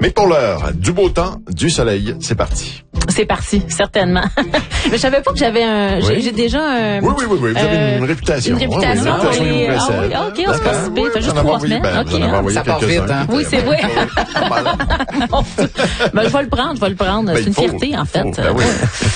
Mais pour l'heure, du beau temps, du soleil, c'est parti. C'est parti, certainement. Mais je savais pas que j'avais un... Oui. J'ai déjà un... Oui, vous avez une réputation. Une réputation. Oui, Qui vous précède. OK, on se passe bien. Ça fait juste 3 semaines. Vous en avez envoyé ça part quelques-uns. vite, hein? Oui, c'est vrai. Je vais le prendre. C'est une fierté, en fait. Oui.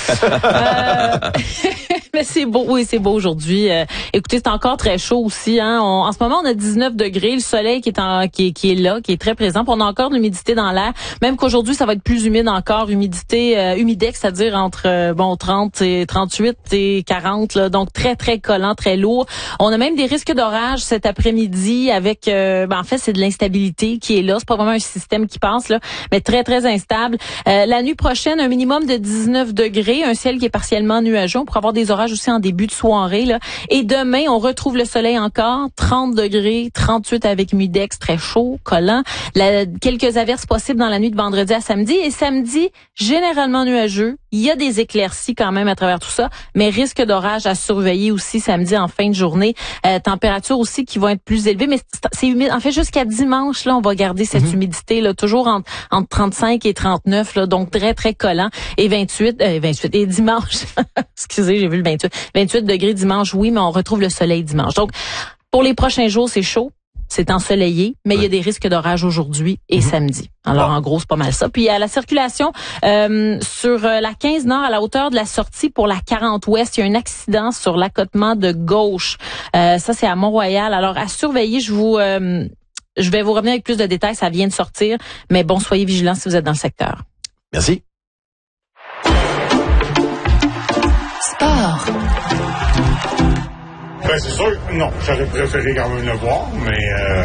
Mais c'est beau, oui, c'est beau aujourd'hui. Écoutez, c'est encore très chaud aussi. Hein. En ce moment, on a 19 degrés. Le soleil qui est là, qui est très présent. Puis on a encore de l'humidité dans l'air. Même qu'aujourd'hui, ça va être plus humide encore. Humidex, c'est-à-dire entre 30 et 38 et 40. Là. Donc très, très collant, très lourd. On a même des risques d'orage cet après-midi avec... en fait, c'est de l'instabilité qui est là. C'est pas vraiment un système qui passe, là, mais très, très instable. La nuit prochaine, un minimum de 19 degrés. Un ciel qui est partiellement nuageux. On pourra avoir des orages aussi en début de soirée. Là. Et demain, on retrouve le soleil encore. 30 degrés, 38 avec humidex, très chaud, collant. Quelques averses possibles dans la nuit de vendredi à samedi. Et samedi, généralement nuageux. Il y a des éclaircies quand même à travers tout ça, mais risque d'orage à surveiller aussi samedi en fin de journée. Température aussi qui vont être plus élevées, mais c'est humide. En fait, jusqu'à dimanche, là, on va garder cette humidité là, toujours entre 35 et 39, là, donc très, très collant. Et 28 et dimanche, excusez, j'ai vu le 28 degrés dimanche, oui, mais on retrouve le soleil dimanche. Donc, pour les prochains jours, c'est chaud. C'est ensoleillé, mais il y a des risques d'orage aujourd'hui et samedi. Alors, en gros, c'est pas mal ça. Puis, à la circulation, sur la 15 Nord, à la hauteur de la sortie pour la 40 Ouest, il y a un accident sur l'accotement de gauche. Ça, c'est à Mont-Royal. Alors, à surveiller, je vais vous revenir avec plus de détails. Ça vient de sortir. Mais bon, soyez vigilants si vous êtes dans le secteur. Merci. Sport. Ben, c'est sûr, non, j'aurais préféré quand même le voir, mais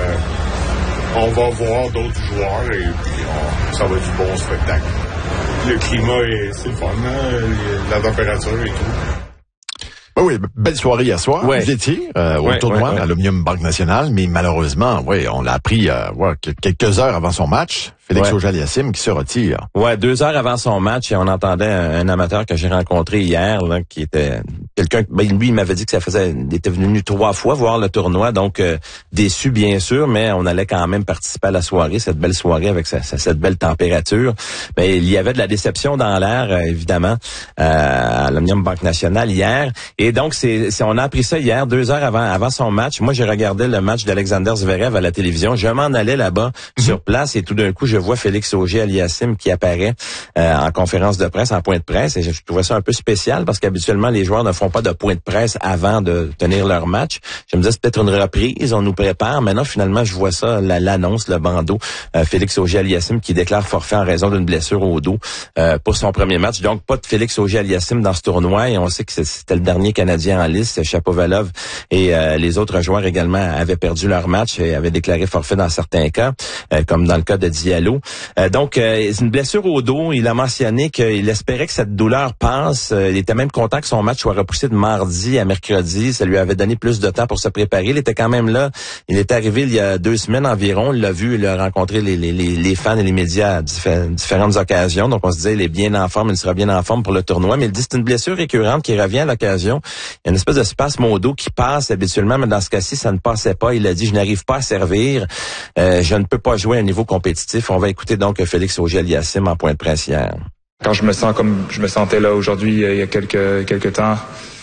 on va voir d'autres joueurs et puis ça va être du bon spectacle. Le climat, c'est le fun, hein, la température et tout. Oui, belle soirée hier soir. Ouais. Vous étiez au tournoi à l'Omnium Banque Nationale, mais malheureusement, on l'a appris quelques heures avant son match. Félix Auger-Aliassime qui se retire. Ouais, 2 heures avant son match, et on entendait un amateur que j'ai rencontré hier, là, qui était quelqu'un. Lui, il m'avait dit que il était venu 3 fois voir le tournoi, donc déçu bien sûr, mais on allait quand même participer à la soirée, cette belle soirée avec cette belle température. Mais il y avait de la déception dans l'air, évidemment, à l'Omnium Banque Nationale hier. Et donc, on a appris ça hier, 2 heures avant son match. Moi, j'ai regardé le match d'Alexander Zverev à la télévision. Je m'en allais là-bas sur place et tout d'un coup, je vois Félix Auger-Aliassime qui apparaît en conférence de presse, en point de presse. Et je trouvais ça un peu spécial parce qu'habituellement, les joueurs ne font pas de point de presse avant de tenir leur match. Je me disais, c'est peut-être une reprise, on nous prépare. Maintenant, finalement, je vois ça, l'annonce, le bandeau. Félix Auger-Aliassime qui déclare forfait en raison d'une blessure au dos pour son premier match. Donc, pas de Félix Auger-Aliassime dans ce tournoi. Et on sait que c'était le dernier Canadien en liste. Shapovalov et les autres joueurs également avaient perdu leur match et avaient déclaré forfait dans certains cas, comme dans le cas de Diallo. Donc, c'est une blessure au dos. Il a mentionné qu'il espérait que cette douleur passe. Il était même content que son match soit repoussé de mardi à mercredi. Ça lui avait donné plus de temps pour se préparer. Il était quand même là. Il est arrivé il y a 2 semaines environ. Il l'a vu, il a rencontré les fans et les médias à différentes occasions. Donc, on se disait, il est bien en forme, il sera bien en forme pour le tournoi. Mais il dit, c'est une blessure récurrente qui revient à l'occasion. Il y a une espèce de spasme au dos qui passe habituellement, mais dans ce cas-ci, ça ne passait pas. Il a dit, je n'arrive pas à servir. Je ne peux pas jouer à un niveau compétitif. On va écouter donc Félix Auger-Aliassime en point de presse hier. Quand je me sens comme je me sentais là aujourd'hui, il y a quelques temps,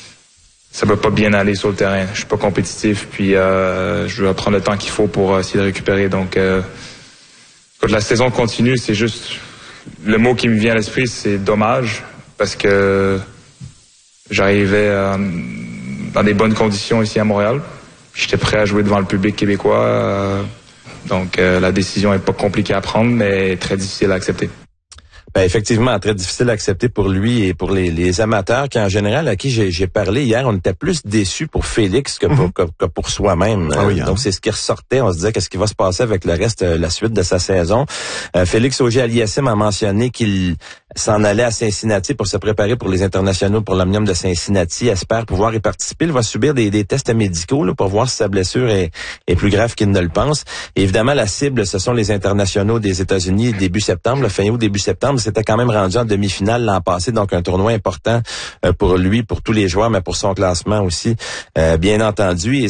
ça va pas bien aller sur le terrain. Je suis pas compétitif, puis je vais prendre le temps qu'il faut pour essayer de récupérer. Donc, quand la saison continue, c'est juste le mot qui me vient à l'esprit, c'est dommage, parce que j'arrivais dans des bonnes conditions ici à Montréal. J'étais prêt à jouer devant le public québécois. Donc, la décision est pas compliquée à prendre, mais très difficile à accepter. Ben effectivement, très difficile à accepter pour lui et pour les amateurs qui, en général, à qui j'ai parlé hier, on était plus déçus pour Félix que pour soi-même. Ah oui, Donc, c'est ce qui ressortait. On se disait, qu'est-ce qui va se passer avec le reste, la suite de sa saison. Félix Auger-Aliassime a mentionné qu'il s'en allait à Cincinnati pour se préparer pour les internationaux pour l'Omnium de Cincinnati. Espère pouvoir y participer. Il va subir des tests médicaux là, pour voir si sa blessure est plus grave qu'il ne le pense. Et évidemment, la cible, ce sont les internationaux des États-Unis début septembre, fin août, début septembre. C'était quand même rendu en demi-finale l'an passé, donc un tournoi important pour lui, pour tous les joueurs, mais pour son classement aussi, bien entendu. Et